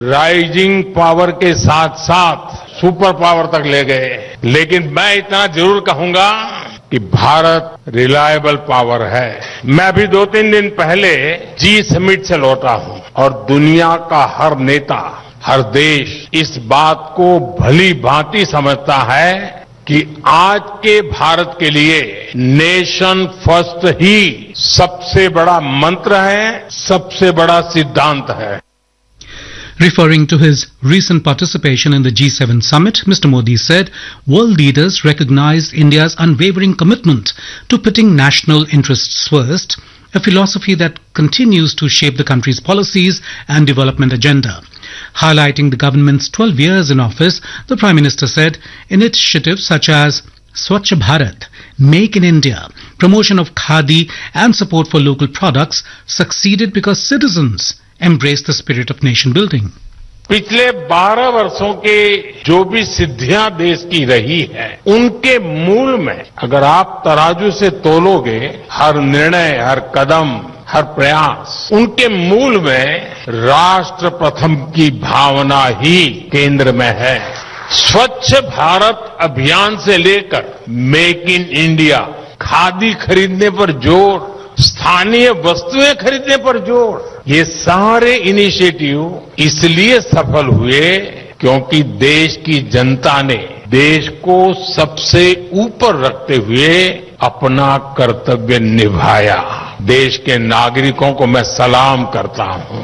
Rising power के साथ साथ सुपर पावर तक ले गए, लेकिन मैं इतना जरूर कहूंगा कि भारत रिलायबल पावर है। मैं अभी 2-3 दिन पहले जी समिट से लौटा हूं और दुनिया का हर नेता, हर देश इस बात को भली भांति समझता है कि आज के भारत के लिए नेशन फर्स्ट ही सबसे बड़ा मंत्र है, सबसे बड़ा सिद्धांत है। Referring to his recent participation in the G7 summit, Mr. Modi said world leaders recognized India's unwavering commitment to putting national interests first, a philosophy that continues to shape the country's policies and development agenda. Highlighting the government's 12 years in office, the Prime Minister said initiatives such as Swachh Bharat, Make in India, promotion of Khadi and support for local products succeeded because citizens embrace the spirit of nation building. पिछले 12 वर्षों के जो भी सिद्धियां देश की रही है, उनके मूल में अगर आप तराजू से तोलोगे, हर निर्णय, हर कदम, हर प्रयास, उनके मूल में राष्ट्र प्रथम की भावना ही केंद्र में है। स्वच्छ भारत अभियान से लेकर मेक इन इंडिया, खादी खरीदने पर जोर, स्थानीय वस्तुएं खरीदने पर जोर, ये सारे इनिशिएटिव इसलिए सफल हुए क्योंकि देश की जनता ने देश को सबसे ऊपर रखते हुए अपना कर्तव्य निभाया। देश के नागरिकों को मैं सलाम करता हूं।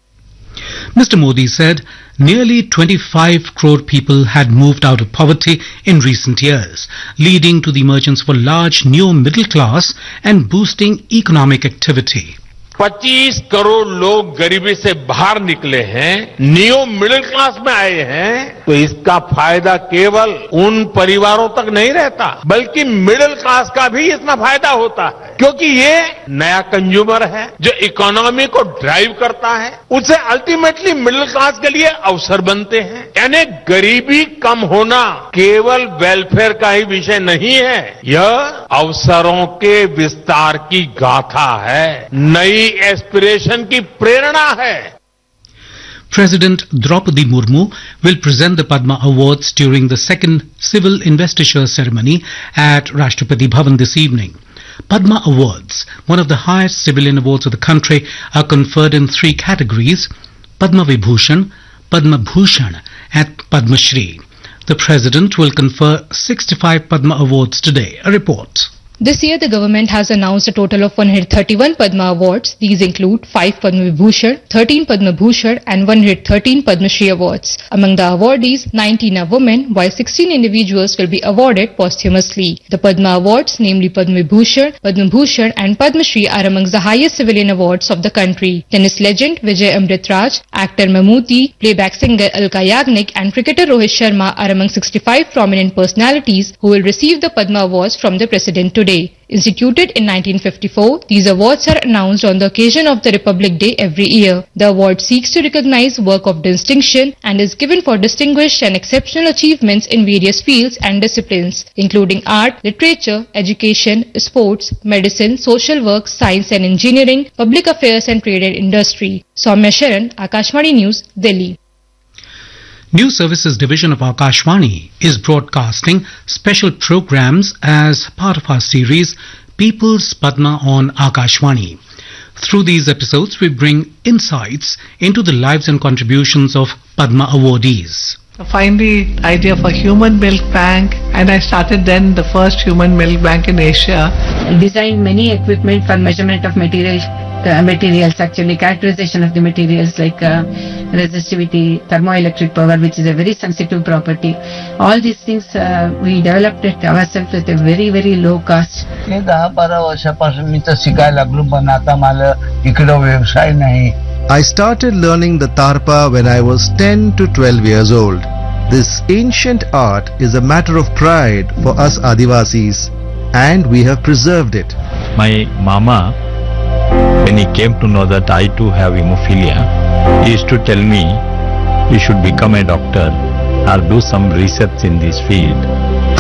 Mr. Modi said nearly 25 crore people had moved out of poverty in recent years, leading to the emergence of a large new middle class and boosting economic activity. 25 crore लोग गरीबी से बाहर निकले हैं, न्यू मिडिल क्लास में आए हैं, तो इसका फायदा केवल उन परिवारों तक नहीं रहता, बल्कि मिडिल क्लास का भी इसमें फायदा होता है, क्योंकि ये नया कंज्यूमर है जो इकोनॉमी को ड्राइव करता है, उससे अल्टीमेटली मिडिल क्लास के लिए अवसर बनते हैं। यानी गरीबी कम होना केवल वेलफेयर का ही विषय नहीं है, यह अवसरों के विस्तार की गाथा है, नई एस्पिरेशन की प्रेरणा है। President Draupadi Murmu will present the Padma Awards during the second civil investiture ceremony at Rashtrapati Bhavan this evening. Padma Awards, one of the highest civilian awards of the country, are conferred in 3 categories: Padma Vibhushan, Padma Bhushan and Padma Shri. The President will confer 65 Padma Awards today. A report. This year, the government has announced a total of 131 Padma Awards. These include 5 Padma Vibhushan, 13 Padma Bhushan and 113 Padma Shri Awards. Among the awardees, 19 are women, while 16 individuals will be awarded posthumously. The Padma Awards, namely Padma Vibhushan, Padma Bhushan and Padma Shri, are amongst the highest civilian awards of the country. Tennis legend Vijay Amritraj, actor Mammootty, playback singer Alka Yagnik and cricketer Rohit Sharma are among 65 prominent personalities who will receive the Padma Awards from the President today. Instituted in 1954, these awards are announced on the occasion of the Republic Day every year. The award seeks to recognize work of distinction and is given for distinguished and exceptional achievements in various fields and disciplines, including art, literature, education, sports, medicine, social work, science and engineering, public affairs and trade and industry. Soumya Sharan, Akashvani News, Delhi. News Services Division of Akashvani is broadcasting special programs as part of our series People's Padma on Akashvani. Through these episodes, we bring insights into the lives and contributions of Padma awardees. I find the idea of a human milk bank, and I started then the first human milk bank in Asia. I designed many equipment for measurement of materials actually, characterization of the materials like resistivity, thermoelectric power, which is a very sensitive property. All these things we developed it ourselves with a very, very low cost. 10-12 वर्षापासून मी तर शिकायला लागलो, पण आता मला इकडे व्यवसाय नाही. I started learning the tarpa when I was 10 to 12 years old. This ancient art is a matter of pride for us Adivasis, and we have preserved it. My mama, when he came to know that I too have hemophilia, he used to tell me, you should become a doctor or do some research in this field.